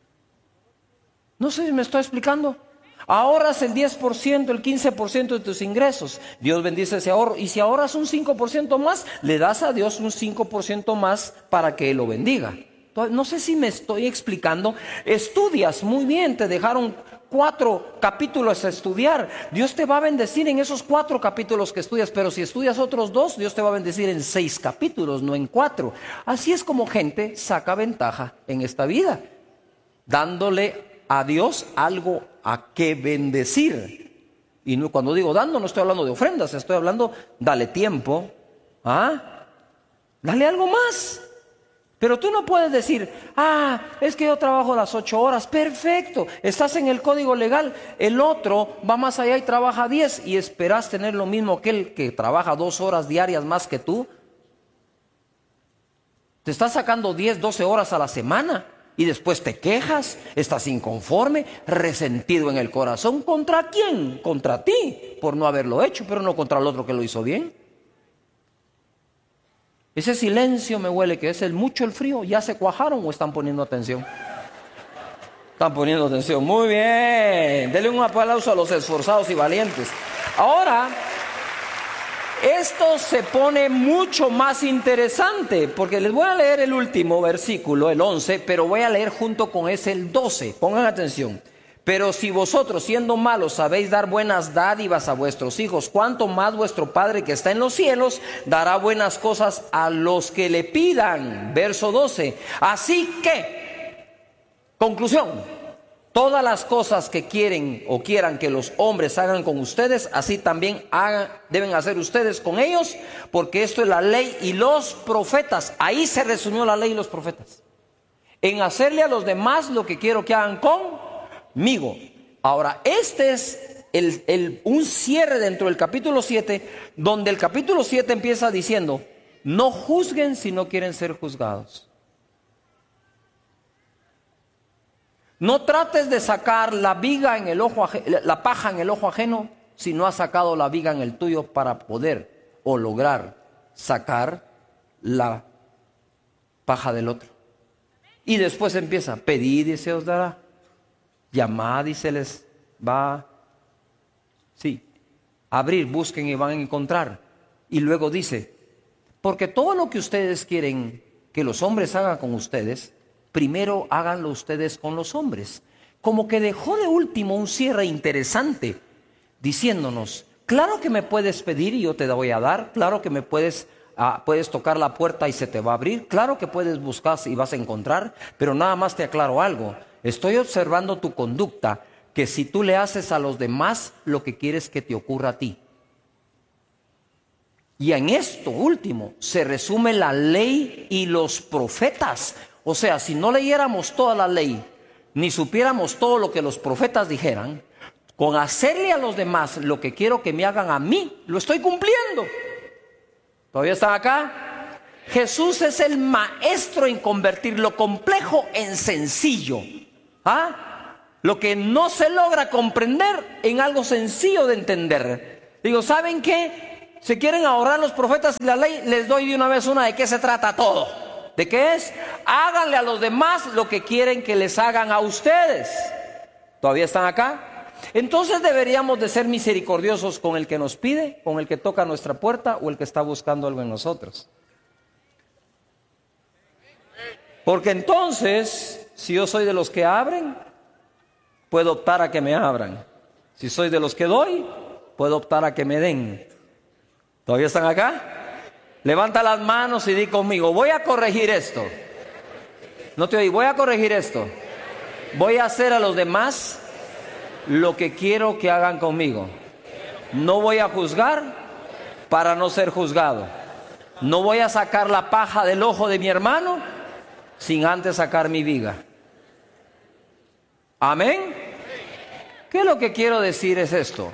No sé si me estoy explicando. Ahorras el diez por ciento, el quince por ciento de tus ingresos. Dios bendice ese ahorro. Y si ahorras un cinco por ciento más, le das a Dios un cinco por ciento más para que Él lo bendiga. Entonces, no sé si me estoy explicando. Estudias muy bien, te dejaron cuatro capítulos a estudiar. Dios te va a bendecir en esos cuatro capítulos que estudias. Pero si estudias otros dos, Dios te va a bendecir en seis capítulos, no en cuatro. Así es como gente saca ventaja en esta vida, dándole a Dios algo a qué bendecir. Y no, cuando digo dando, no estoy hablando de ofrendas, estoy hablando, dale tiempo, ¿ah? Dale algo más. Pero tú no puedes decir, ah, es que yo trabajo las ocho horas, perfecto, estás en el código legal. El otro va más allá y trabaja diez y esperas tener lo mismo que el que trabaja dos horas diarias más que tú. Te estás sacando diez, doce horas a la semana. Y después te quejas, estás inconforme, resentido en el corazón. ¿Contra quién? Contra ti, por no haberlo hecho, pero no contra el otro que lo hizo bien. Ese silencio me huele que es el mucho el frío. ¿Ya se cuajaron o están poniendo atención? Están poniendo atención. Muy bien. Denle un aplauso a los esforzados y valientes. Ahora, esto se pone mucho más interesante, porque les voy a leer el último versículo, el once, pero voy a leer junto con ese el doce. Pongan atención. Pero si vosotros, siendo malos, sabéis dar buenas dádivas a vuestros hijos, ¿cuánto más vuestro Padre que está en los cielos dará buenas cosas a los que le pidan? Verso doce. Así que, conclusión. Todas las cosas que quieren o quieran que los hombres hagan con ustedes, así también hagan, deben hacer ustedes con ellos, porque esto es la ley y los profetas. Ahí se resumió la ley y los profetas. En hacerle a los demás lo que quiero que hagan conmigo. Ahora, este es el, el, un cierre dentro del capítulo siete, donde el capítulo siete empieza diciendo, no juzguen si no quieren ser juzgados. No trates de sacar la viga en el ojo ajeno, la paja en el ojo ajeno, si no has sacado la viga en el tuyo para poder o lograr sacar la paja del otro. Y después empieza, pedid y se os dará, llamad y se les va, sí, abrir, busquen y van a encontrar. Y luego dice, porque todo lo que ustedes quieren que los hombres hagan con ustedes, primero háganlo ustedes con los hombres. Como que dejó de último un cierre interesante, diciéndonos, claro que me puedes pedir y yo te voy a dar, claro que me puedes, uh, puedes tocar la puerta y se te va a abrir, claro que puedes buscar y vas a encontrar, pero nada más te aclaro algo, estoy observando tu conducta, que si tú le haces a los demás lo que quieres que te ocurra a ti. Y en esto último se resume la ley y los profetas. O sea, si no leyéramos toda la ley, ni supiéramos todo lo que los profetas dijeran, con hacerle a los demás lo que quiero que me hagan a mí, lo estoy cumpliendo. ¿Todavía están acá? Jesús es el maestro en convertir lo complejo en sencillo. ¿Ah? Lo que no se logra comprender en algo sencillo de entender. Digo, ¿saben qué? Si quieren ahorrar los profetas y la ley, les doy de una vez una de qué se trata todo. ¿De qué es? Háganle a los demás lo que quieren que les hagan a ustedes. ¿Todavía están acá? Entonces deberíamos de ser misericordiosos con el que nos pide, con el que toca nuestra puerta o el que está buscando algo en nosotros. Porque entonces, si yo soy de los que abren, puedo optar a que me abran. Si soy de los que doy, puedo optar a que me den. ¿Todavía están acá? Levanta las manos y di conmigo, voy a corregir esto. No te oí, voy a corregir esto. Voy a hacer a los demás lo que quiero que hagan conmigo. No voy a juzgar para no ser juzgado. No voy a sacar la paja del ojo de mi hermano sin antes sacar mi viga. ¿Amén? ¿Qué es lo que quiero decir es esto?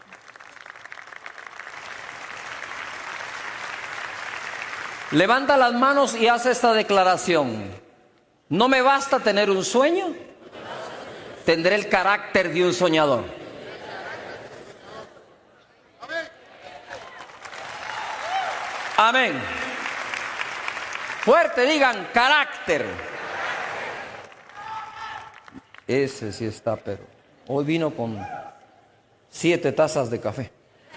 Levanta las manos y haz esta declaración. No me basta tener un sueño, tendré el carácter de un soñador. Amén. Fuerte, digan carácter. Ese sí está, pero hoy vino con siete tazas de café.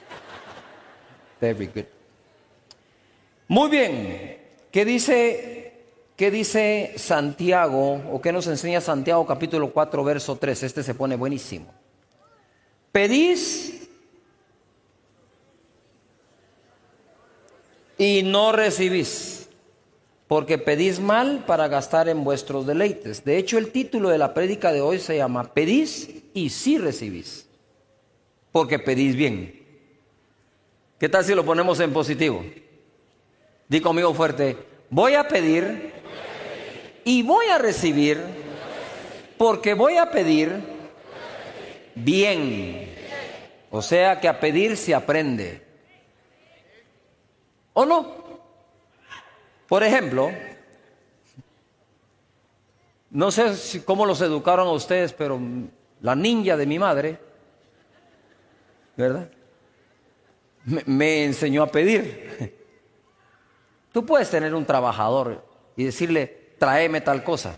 Very good. Muy bien, ¿qué dice, qué dice Santiago, o qué nos enseña Santiago capítulo cuatro, verso tres? Este se pone buenísimo. Pedís y no recibís, porque pedís mal para gastar en vuestros deleites. De hecho, el título de la prédica de hoy se llama Pedís y sí recibís, porque pedís bien. ¿Qué tal si lo ponemos en positivo? Di conmigo fuerte, voy a pedir y voy a recibir porque voy a pedir bien. O sea que a pedir se aprende. ¿O no? Por ejemplo, no sé si, cómo los educaron a ustedes, pero la niña de mi madre, ¿verdad? Me, me enseñó a pedir. Tú puedes tener un trabajador y decirle, tráeme tal cosa.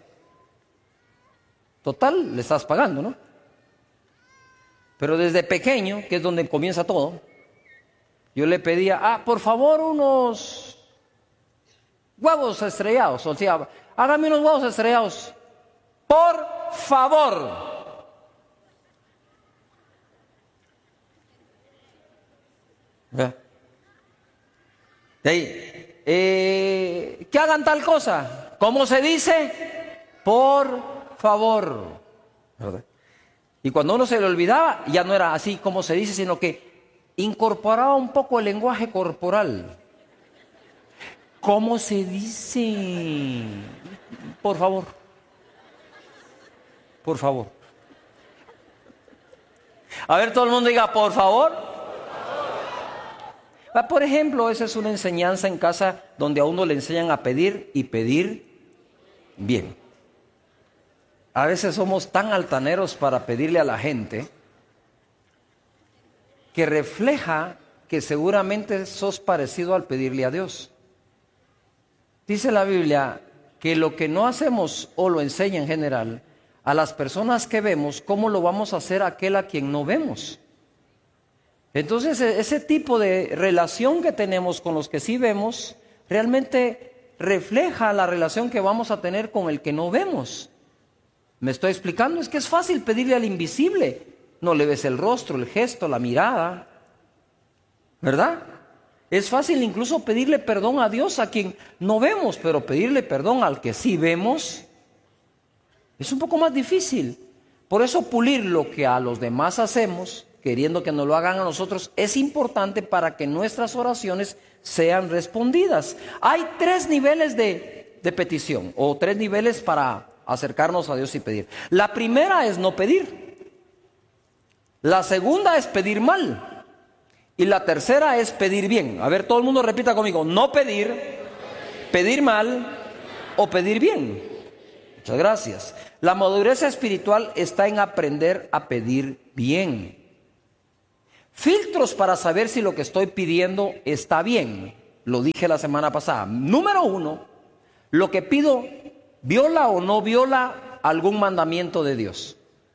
Total, le estás pagando, ¿no? Pero desde pequeño, que es donde comienza todo, yo le pedía, ah, por favor, unos huevos estrellados. O sea, hágame unos huevos estrellados. Por favor. ¿Ve? De ahí. Eh, que hagan tal cosa. ¿Cómo se dice? Por favor. ¿Verdad? Y cuando uno se le olvidaba, ya no era así como se dice, sino que incorporaba un poco el lenguaje corporal. ¿Cómo se dice? Por favor. Por favor. A ver, todo el mundo diga, por favor. Por ejemplo, esa es una enseñanza en casa donde a uno le enseñan a pedir y pedir bien. A veces somos tan altaneros para pedirle a la gente que refleja que seguramente sos parecido al pedirle a Dios. Dice la Biblia que lo que no hacemos o lo enseña en general a las personas que vemos, ¿cómo lo vamos a hacer a aquel a quien no vemos? Entonces, ese tipo de relación que tenemos con los que sí vemos, realmente refleja la relación que vamos a tener con el que no vemos. ¿Me estoy explicando? Es que es fácil pedirle al invisible. No le ves el rostro, el gesto, la mirada, ¿verdad? Es fácil incluso pedirle perdón a Dios a quien no vemos, pero pedirle perdón al que sí vemos es un poco más difícil. Por eso pulir lo que a los demás hacemos, queriendo que nos lo hagan a nosotros, es importante para que nuestras oraciones sean respondidas. Hay tres niveles de, de petición, o tres niveles para acercarnos a Dios y pedir. La primera es no pedir. La segunda es pedir mal. Y la tercera es pedir bien. A ver, todo el mundo repita conmigo. No pedir, pedir mal o pedir bien. Muchas gracias. La madurez espiritual está en aprender a pedir bien. Filtros para saber si lo que estoy pidiendo está bien. Lo dije la semana pasada. Número uno, lo que pido viola o no viola algún mandamiento de Dios.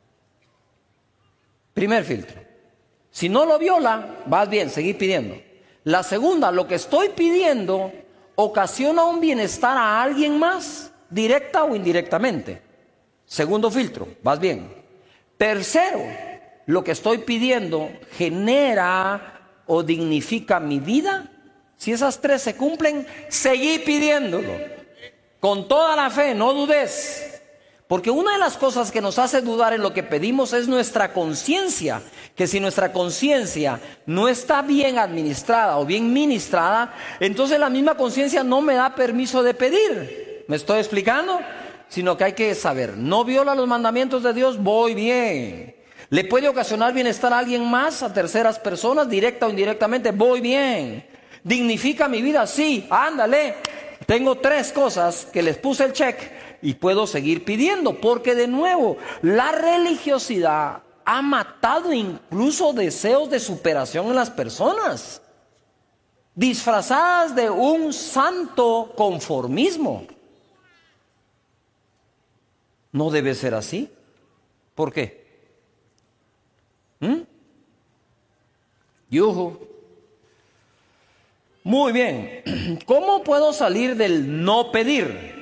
Primer filtro. Si no lo viola, vas bien, seguir pidiendo. La segunda, lo que estoy pidiendo ocasiona un bienestar a alguien más, directa o indirectamente. Segundo filtro, vas bien. Tercero, lo que estoy pidiendo genera o dignifica mi vida. Si esas tres se cumplen, seguí pidiéndolo. Con toda la fe, no dudes. Porque una de las cosas que nos hace dudar en lo que pedimos es nuestra conciencia. Que si nuestra conciencia no está bien administrada o bien ministrada, entonces la misma conciencia no me da permiso de pedir. ¿Me estoy explicando? Sino que hay que saber, no viola los mandamientos de Dios, voy bien. ¿Le puede ocasionar bienestar a alguien más, a terceras personas, directa o indirectamente? Voy bien. ¿Dignifica mi vida? Sí, ándale. Tengo tres cosas que les puse el check y puedo seguir pidiendo, porque de nuevo, la religiosidad ha matado incluso deseos de superación en las personas, disfrazadas de un santo conformismo. No debe ser así. ¿Por qué? ¿Mm? Yuhu. Muy bien. ¿Cómo puedo salir del no pedir?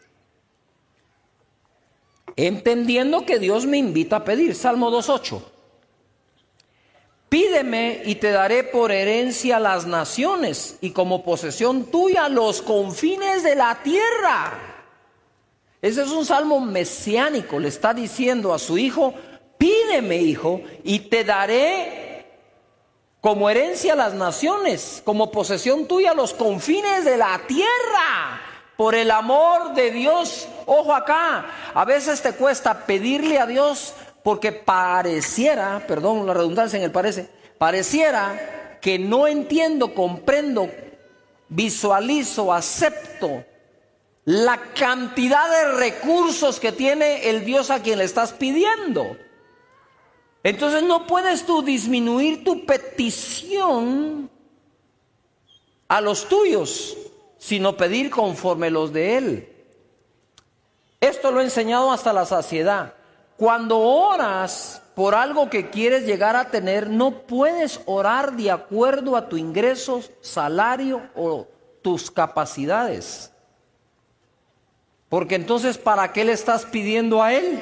Entendiendo que Dios me invita a pedir. Salmo dos ocho. Pídeme y te daré por herencia las naciones y como posesión tuya los confines de la tierra. Ese es un salmo mesiánico. Le está diciendo a su hijo, pídeme, hijo, y te daré como herencia las naciones, como posesión tuya los confines de la tierra. Por el amor de Dios. Ojo acá, a veces te cuesta pedirle a Dios porque pareciera, perdón la redundancia en el parece, pareciera que no entiendo, comprendo, visualizo, acepto la cantidad de recursos que tiene el Dios a quien le estás pidiendo. Entonces no puedes tú disminuir tu petición a los tuyos, sino pedir conforme los de Él. Esto lo he enseñado hasta la saciedad. Cuando oras por algo que quieres llegar a tener, no puedes orar de acuerdo a tu ingreso, salario o tus capacidades. Porque entonces, ¿para qué le estás pidiendo a Él?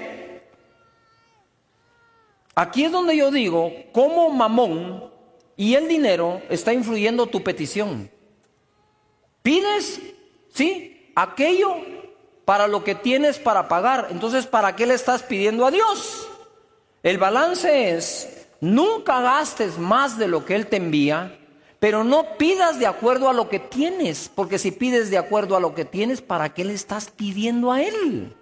Aquí es donde yo digo, cómo Mamón y el dinero está influyendo tu petición. Pides, sí, aquello para lo que tienes para pagar. Entonces, ¿para qué le estás pidiendo a Dios? El balance es, nunca gastes más de lo que Él te envía, pero no pidas de acuerdo a lo que tienes, porque si pides de acuerdo a lo que tienes, ¿para qué le estás pidiendo a Él?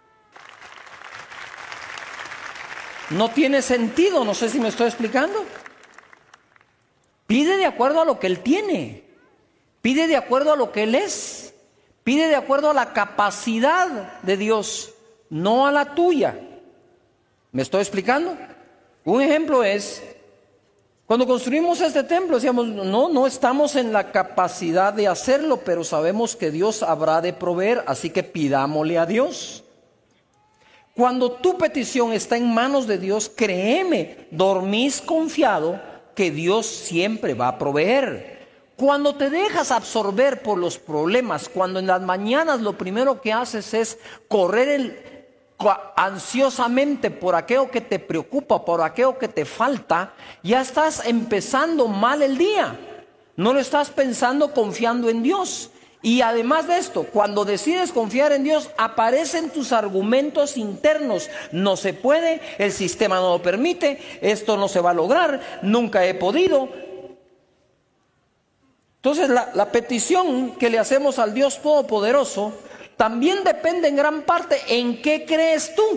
No tiene sentido, no sé si me estoy explicando. Pide de acuerdo a lo que Él tiene. Pide de acuerdo a lo que Él es. Pide de acuerdo a la capacidad de Dios, no a la tuya. ¿Me estoy explicando? Un ejemplo es, cuando construimos este templo, decíamos, no, no estamos en la capacidad de hacerlo, pero sabemos que Dios habrá de proveer, así que pidámosle a Dios. Cuando tu petición está en manos de Dios, créeme, dormís confiado que Dios siempre va a proveer. Cuando te dejas absorber por los problemas, cuando en las mañanas lo primero que haces es correr el, ansiosamente por aquello que te preocupa, por aquello que te falta, ya estás empezando mal el día. No lo estás pensando confiando en Dios. Y además de esto, cuando decides confiar en Dios, aparecen tus argumentos internos. No se puede, el sistema no lo permite, esto no se va a lograr, nunca he podido. Entonces la, la petición que le hacemos al Dios Todopoderoso también depende en gran parte en qué crees tú.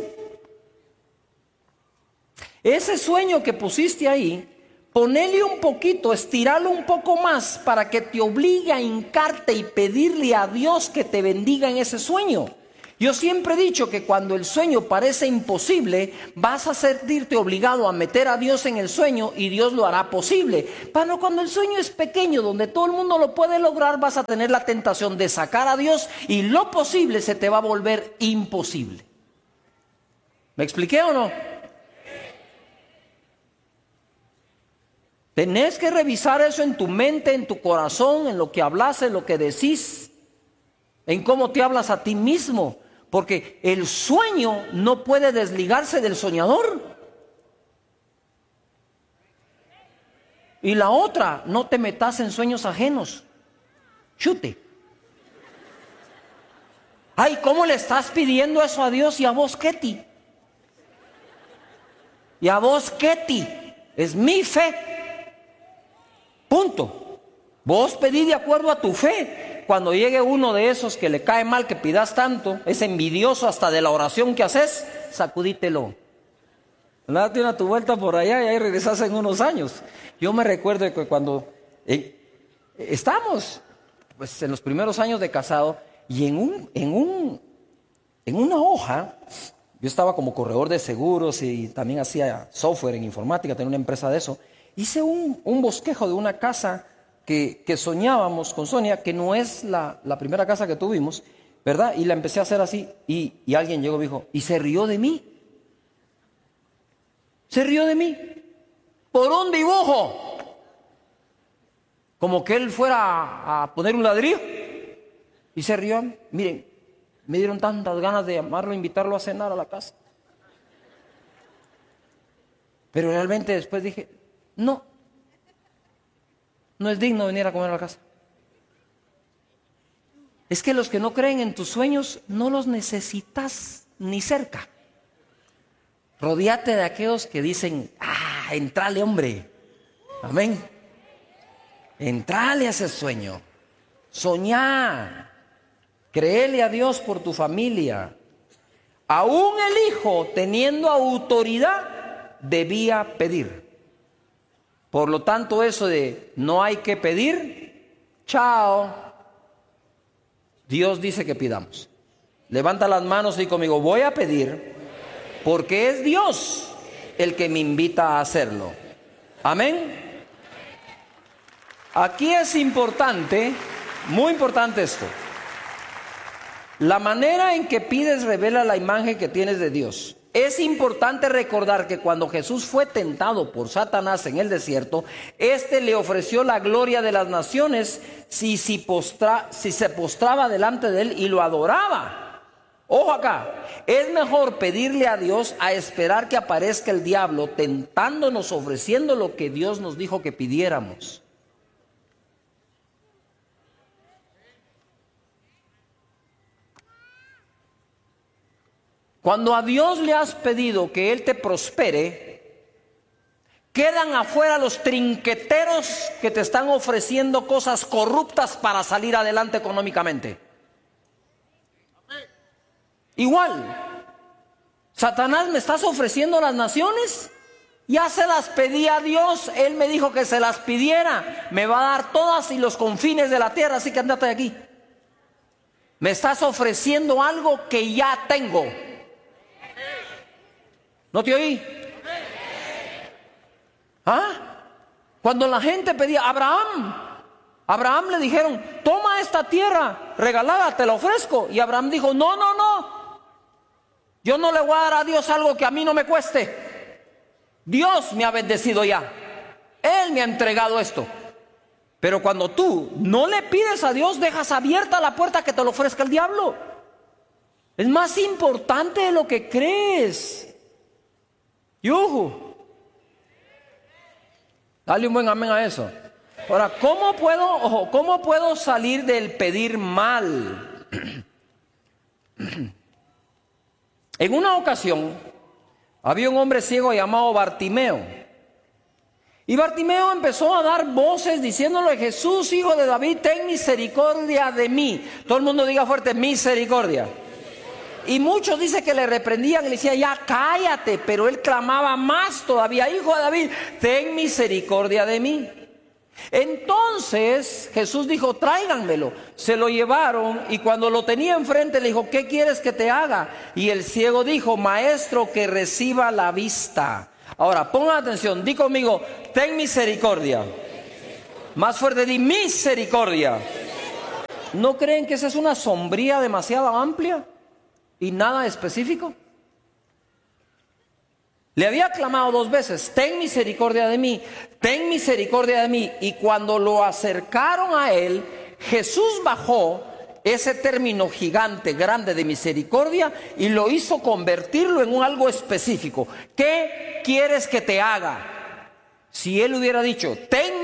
Ese sueño que pusiste ahí, ponele un poquito, estiralo un poco más para que te obligue a hincarte y pedirle a Dios que te bendiga en ese sueño. Yo siempre he dicho que cuando el sueño parece imposible, vas a sentirte obligado a meter a Dios en el sueño y Dios lo hará posible. Pero cuando el sueño es pequeño, donde todo el mundo lo puede lograr, vas a tener la tentación de sacar a Dios y lo posible se te va a volver imposible. ¿Me expliqué o no? Tenés que revisar eso en tu mente, en tu corazón, en lo que hablas, en lo que decís, en cómo te hablas a ti mismo. Porque el sueño no puede desligarse del soñador. Y la otra, no te metas en sueños ajenos. Chute. Ay, ¿cómo le estás pidiendo eso a Dios? Y a vos, Ketty. Y a vos, Ketty. Es mi fe. Punto. Vos pedí de acuerdo a tu fe. Cuando llegue uno de esos que le cae mal que pidas tanto, es envidioso hasta de la oración que haces, sacudítelo. Date una tu vuelta por allá y ahí regresas en unos años. Yo me recuerdo que cuando eh, estamos pues, en los primeros años de casado, y en, un, en, un, en una hoja, yo estaba como corredor de seguros y también hacía software en informática, tenía una empresa de eso. Hice un, un bosquejo de una casa que, que soñábamos con Sonia, que no es la, la primera casa que tuvimos, ¿verdad? Y la empecé a hacer así, y, y alguien llegó y dijo, y se rió de mí. Se rió de mí. Por un dibujo. Como que él fuera a, a poner un ladrillo. Y se rió. Miren, me dieron tantas ganas de llamarlo, invitarlo a cenar a la casa. Pero realmente después dije, no, no es digno venir a comer a la casa. Es que los que no creen en tus sueños no los necesitas ni cerca. Rodéate de aquellos que dicen, ah, entrale hombre, amén. Entrale a ese sueño, soñá, créele a Dios por tu familia. Aún el hijo, teniendo autoridad, debía pedir. Por lo tanto, eso de no hay que pedir, chao. Dios dice que pidamos. Levanta las manos y conmigo, voy a pedir, porque es Dios el que me invita a hacerlo. Amén. Aquí es importante, muy importante esto. La manera en que pides revela la imagen que tienes de Dios. Es importante recordar que cuando Jesús fue tentado por Satanás en el desierto, éste le ofreció la gloria de las naciones si, si, postra, si se postraba delante de él y lo adoraba. Ojo acá, es mejor pedirle a Dios a esperar que aparezca el diablo tentándonos, ofreciendo lo que Dios nos dijo que pidiéramos. Cuando a Dios le has pedido que Él te prospere, quedan afuera los trinqueteros que te están ofreciendo cosas corruptas para salir adelante económicamente. Igual, Satanás, ¿me estás ofreciendo las naciones? Ya se las pedí a Dios, Él me dijo que se las pidiera, me va a dar todas y los confines de la tierra, así que andate de aquí. Me estás ofreciendo algo que ya tengo. ¿No te oí? ¿Ah? Cuando la gente pedía a Abraham, a Abraham le dijeron, toma esta tierra regalada, te la ofrezco. Y Abraham dijo, no, no, no. Yo no le voy a dar a Dios algo que a mí no me cueste. Dios me ha bendecido ya. Él me ha entregado esto. Pero cuando tú no le pides a Dios, dejas abierta la puerta que te lo ofrezca el diablo. Es más importante de lo que crees. ¡Yuhu! Dale un buen amén a eso. Ahora, ¿cómo puedo, ojo, cómo puedo salir del pedir mal? En una ocasión, había un hombre ciego llamado Bartimeo. Y Bartimeo empezó a dar voces diciéndole: Jesús, hijo de David, ten misericordia de mí. Todo el mundo diga fuerte: misericordia. Y muchos dicen que le reprendían y le decían: ya cállate, pero él clamaba más todavía: hijo de David, ten misericordia de mí. Entonces Jesús dijo: tráiganmelo. Se lo llevaron y cuando lo tenía enfrente le dijo: ¿qué quieres que te haga? Y el ciego dijo: maestro, que reciba la vista. Ahora pongan atención, di conmigo: ten misericordia. Más fuerte, di: misericordia. ¿No creen que esa es una sombría demasiado amplia y nada específico? Le había clamado dos veces: ten misericordia de mí, ten misericordia de mí. Y cuando lo acercaron a él, Jesús bajó ese término gigante, grande de misericordia, y lo hizo convertirlo en un algo específico. ¿Qué quieres que te haga? Si él hubiera dicho: ten